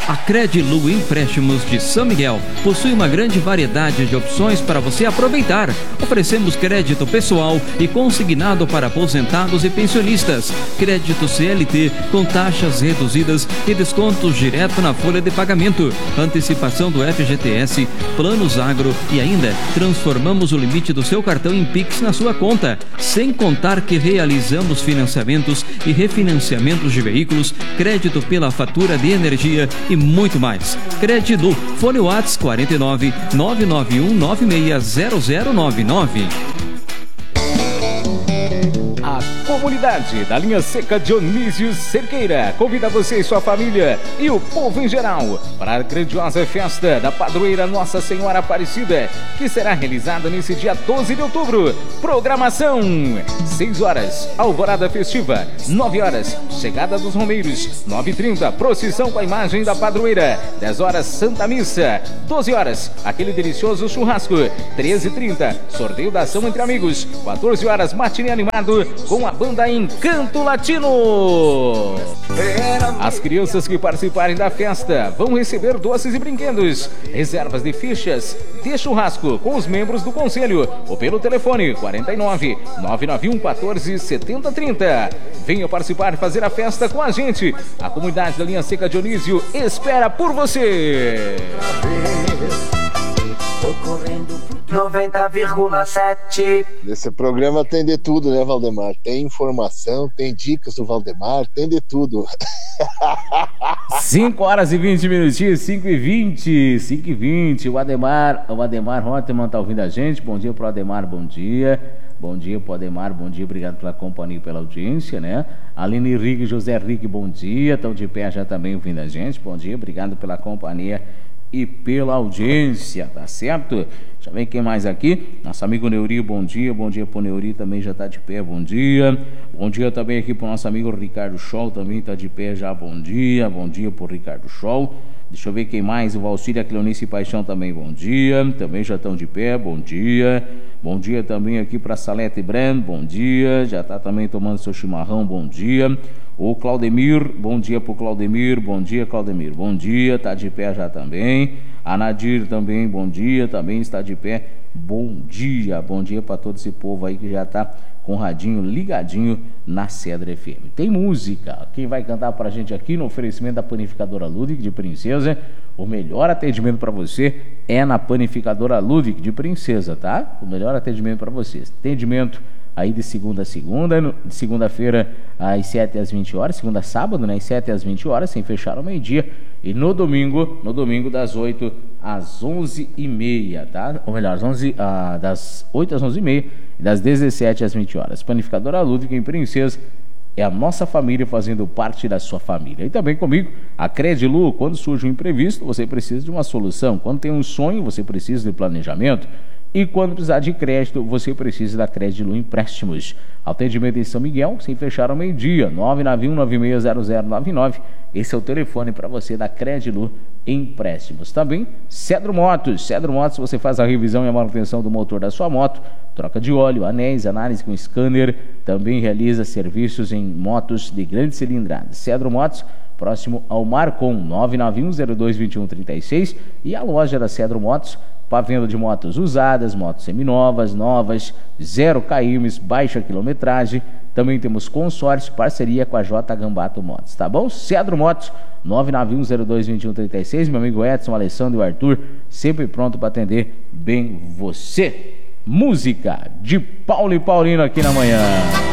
A Credilu Empréstimos de São Miguel possui uma grande variedade de opções para você aproveitar. Oferecemos crédito pessoal e consignado para aposentados e pensionistas, crédito CLT com taxas reduzidas e descontos direto na folha de pagamento, antecipação do FGTS, planos agro e ainda transformamos o limite do seu cartão em Pix na sua conta, sem contar que realizamos financiamentos e refinanciamentos de veículos, crédito pela fatura de energia e muito mais. Credilu, fone Whats 49 991 960099. A comunidade da linha seca Dionísio Cerqueira convida você e sua família e o povo em geral para a grandiosa festa da padroeira Nossa Senhora Aparecida, que será realizada nesse dia 12 de outubro. Programação: 6 horas, alvorada festiva; 9 horas, chegada dos romeiros; 9h30, procissão com a imagem da padroeira; 10 horas, Santa Missa; 12 horas, aquele delicioso churrasco; 13h30, sorteio da ação entre amigos; 14 horas, matinê animado com a banda Encanto Latino. As crianças que participarem da festa vão receber doces e brinquedos, reservas de fichas de churrasco com os membros do conselho ou pelo telefone 49 991 14 70 30. Venha participar e fazer a festa com a gente. A comunidade da linha seca Dionísio espera por você. Tô correndo 90,7. Esse programa tem de tudo, né, Valdemar? Tem informação, tem dicas do Valdemar, tem de tudo. 5 horas e 20 minutinhos, 5h20. O Ademar Rotterman tá ouvindo a gente. Bom dia pro Ademar, bom dia. Bom dia pro Ademar, bom dia, obrigado pela companhia e pela audiência, né? Aline Henrique e José Henrique, bom dia. Estão de pé já também ouvindo a gente. Bom dia, obrigado pela companhia e pela audiência, tá certo? Deixa eu ver quem mais aqui. Nosso amigo Neuri, bom dia pro Neuri, também já tá de pé, bom dia. Bom dia também aqui pro nosso amigo Ricardo Scholl, também tá de pé já, bom dia pro Ricardo Scholl. Deixa eu ver quem mais, o Valcírio, a Cleonice Paixão também, bom dia, também já estão de pé, bom dia. Bom dia também aqui para Salete Brand, bom dia, já tá também tomando seu chimarrão, bom dia. O Claudemir, bom dia pro Claudemir, bom dia Claudemir, bom dia, tá de pé já também. A Nadir também, bom dia, também está de pé, bom dia para todo esse povo aí que já tá com o radinho ligadinho na Cedra FM. Tem música, quem vai cantar pra gente aqui no oferecimento da Panificadora Ludwig de Princesa. O melhor atendimento para você é na Panificadora Ludwig de Princesa, tá? O melhor atendimento para vocês. Atendimento aí de segunda a segunda, de segunda-feira às 7 às 20 horas, segunda a sábado, né, às 7 às 20 horas, sem fechar ao meio-dia, e no domingo das 8 às 11h30, tá? Ou melhor, das 8 às 11h30 e das 17 às 20 horas. Panificadora Ludwig em Princesa é a nossa família fazendo parte da sua família. E também comigo, a Credilu, quando surge um imprevisto, você precisa de uma solução. Quando tem um sonho, você precisa de planejamento. E quando precisar de crédito, você precisa da Credilu Empréstimos. Atendimento em São Miguel, sem fechar ao meio-dia, 991-960099. Esse é o telefone para você da Credilu Empréstimos. Também, Cedro Motos. Cedro Motos, você faz a revisão e a manutenção do motor da sua moto, troca de óleo, anéis, análise com scanner. Também realiza serviços em motos de grande cilindrada. Cedro Motos, próximo ao Marcon, 991-02-2136. E a loja da Cedro Motos, para venda de motos usadas, motos seminovas, novas, 0 km, baixa quilometragem. Também temos consórcio, parceria com a J Gambato Motos, tá bom? Cedro Motos, 991-02-2136. Meu amigo Edson, Alessandro e o Arthur, sempre pronto para atender bem você. Música de Paulo e Paulino aqui na manhã.